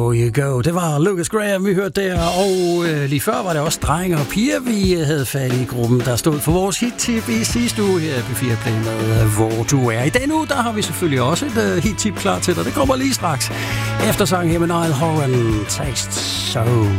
You go. Det var Lucas Graham, vi hørte der, og lige før var det også drenge og piger, vi havde fat i gruppen, der stod for vores hit-tip i sidste uge her på 4 Play med Hvor Du Er. I denne uge, der har vi selvfølgelig også et hit-tip klar til dig. Det kommer lige straks. Eftersang her med Niall Horan, Taste So.